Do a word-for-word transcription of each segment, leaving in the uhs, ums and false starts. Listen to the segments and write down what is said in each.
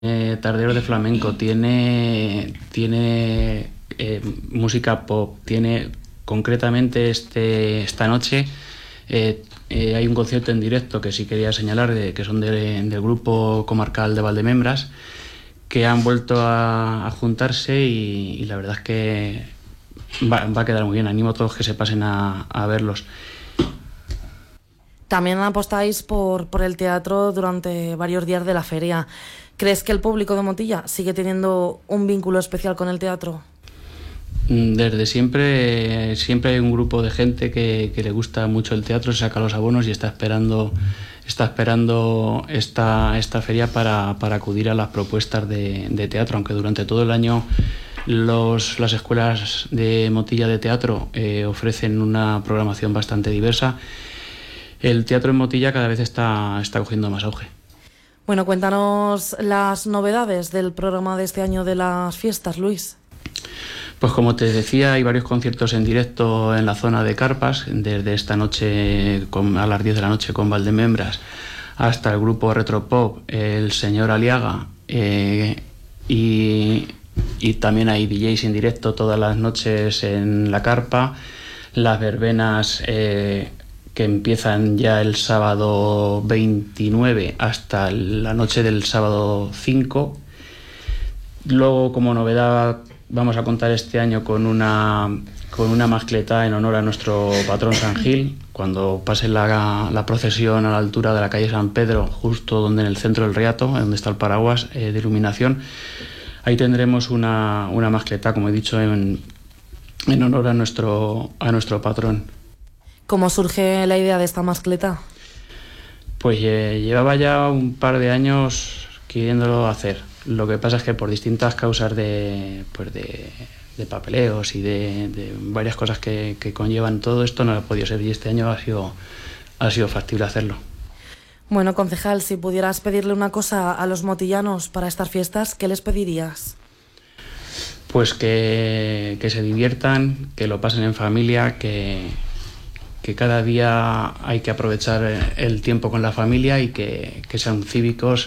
Eh, Tarderos de flamenco, tiene, tiene eh, música pop, tiene concretamente este, esta noche eh, eh, hay un concierto en directo que sí quería señalar, de, que son de, del grupo comarcal de Valdemembras, que han vuelto a, a juntarse y, y la verdad es que va, va a quedar muy bien. Animo a todos que se pasen a, a verlos. También apostáis por, por el teatro durante varios días de la feria. ¿Crees que el público de Motilla sigue teniendo un vínculo especial con el teatro? Desde siempre, siempre hay un grupo de gente que, que le gusta mucho el teatro, se saca los abonos y está esperando, está esperando esta, esta feria para, para acudir a las propuestas de, de teatro, aunque durante todo el año los, las escuelas de Motilla de teatro eh, ofrecen una programación bastante diversa. El teatro en Motilla cada vez está, está cogiendo más auge. Bueno, cuéntanos las novedades del programa de este año de las fiestas, Luis. Pues como te decía, hay varios conciertos en directo en la zona de Carpas, desde esta noche con, a las diez de la noche con Valdemembras, hasta el grupo Retropop, el señor Aliaga, eh, y, y también hay D Js en directo todas las noches en la Carpa, las verbenas eh, que empiezan ya el sábado veintinueve hasta la noche del sábado cinco. Luego, como novedad, vamos a contar este año con una, con una mascletá en honor a nuestro patrón San Gil. Cuando pase la, la procesión a la altura de la calle San Pedro, justo donde en el centro del Riato, donde está el paraguas eh, de iluminación, ahí tendremos una, una mascletá, como he dicho, en, en honor a nuestro, a nuestro patrón. ¿Cómo surge la idea de esta mascletá? Pues eh, llevaba ya un par de años queriéndolo hacer. Lo que pasa es que por distintas causas de, pues de, de papeleos y de, de varias cosas que, que conllevan todo esto no ha podido ser, y este año ha sido, ha sido factible hacerlo. Bueno, concejal, si pudieras pedirle una cosa a los motillanos para estas fiestas, ¿qué les pedirías? Pues que, que se diviertan, que lo pasen en familia, que, que cada día hay que aprovechar el tiempo con la familia y que, que sean cívicos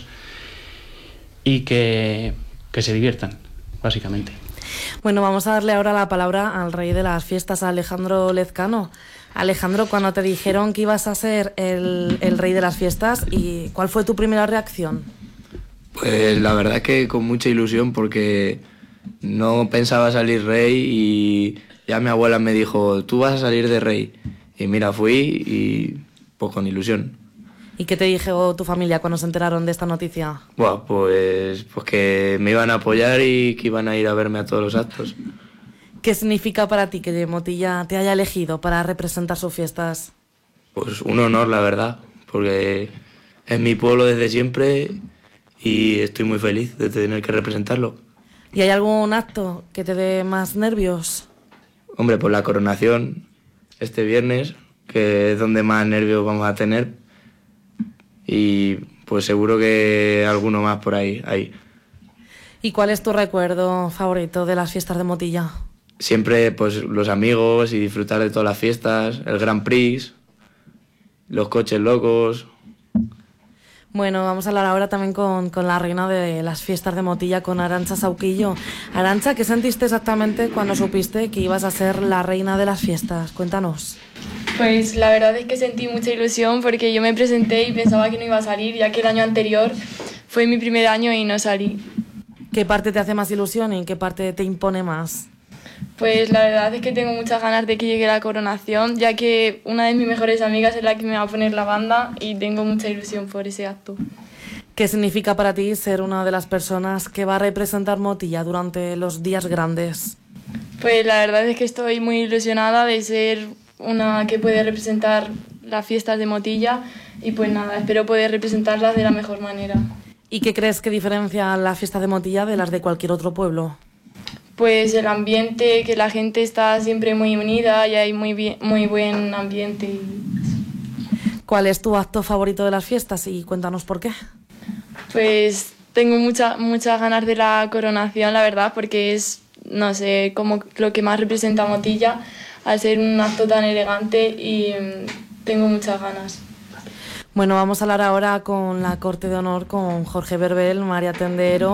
y que, que se diviertan, básicamente. Bueno, vamos a darle ahora la palabra al rey de las fiestas, a Alejandro Lezcano. Alejandro, cuando te dijeron que ibas a ser el, el rey de las fiestas, ¿y cuál fue tu primera reacción? Pues la verdad es que con mucha ilusión, porque no pensaba salir rey y ya mi abuela me dijo, tú vas a salir de rey. Y mira, fui y pues con ilusión. ¿Y qué te dijo tu familia cuando se enteraron de esta noticia? Buah, pues, pues que me iban a apoyar y que iban a ir a verme a todos los actos. ¿Qué significa para ti que Motilla te haya elegido para representar sus fiestas? Pues un honor, la verdad, porque es mi pueblo desde siempre y estoy muy feliz de tener que representarlo. ¿Y hay algún acto que te dé más nervios? Hombre, pues la coronación este viernes, que es donde más nervios vamos a tener. Y pues seguro que alguno más por ahí, ahí. ¿Y cuál es tu recuerdo favorito de las fiestas de Motilla? Siempre pues los amigos y disfrutar de todas las fiestas, el Grand Prix, los coches locos. Bueno, vamos a hablar ahora también con, con la reina de las fiestas de Motilla, con Arantxa Sauquillo. Arantxa, ¿qué sentiste exactamente cuando supiste que ibas a ser la reina de las fiestas? Cuéntanos. Pues la verdad es que sentí mucha ilusión porque yo me presenté y pensaba que no iba a salir, ya que el año anterior fue mi primer año y no salí. ¿Qué parte te hace más ilusión y qué parte te impone más? Pues la verdad es que tengo muchas ganas de que llegue la coronación, ya que una de mis mejores amigas es la que me va a poner la banda y tengo mucha ilusión por ese acto. ¿Qué significa para ti ser una de las personas que va a representar Motilla durante los días grandes? Pues la verdad es que estoy muy ilusionada de ser una que puede representar las fiestas de Motilla y pues nada, espero poder representarlas de la mejor manera. ¿Y qué crees que diferencia la fiesta de Motilla de las de cualquier otro pueblo? Pues el ambiente, que la gente está siempre muy unida y hay muy, bien, muy buen ambiente. Y ¿cuál es tu acto favorito de las fiestas y cuéntanos por qué? Pues tengo mucha, muchas ganas de la coronación, la verdad, porque es, no sé, como lo que más representa a Motilla, al ser un acto tan elegante y mmm, tengo muchas ganas. Bueno, vamos a hablar ahora con la Corte de Honor, con Jorge Berbel, María Tendero.